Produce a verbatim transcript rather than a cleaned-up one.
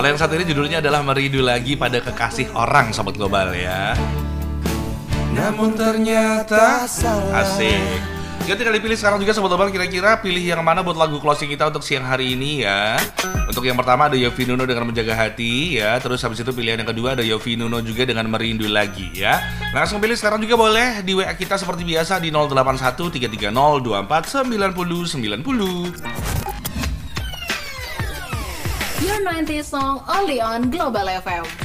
Kalau yang satu ini judulnya adalah Merindu Lagi Pada Kekasih Orang, Sobat Global ya. Namun ternyata salah. Asik. Kita tinggal dipilih sekarang juga Sobat Global, kira-kira pilih yang mana buat lagu closing kita untuk siang hari ini ya. Untuk yang pertama ada Yovie Nuno dengan Menjaga Hati ya. Terus habis itu pilihan yang kedua ada Yovie Nuno juga dengan Merindu Lagi ya. Langsung pilih sekarang juga boleh di W A kita seperti biasa di nol delapan satu tiga tiga nol dua empat sembilan nol sembilan nol. Your nineties song only on Global F M.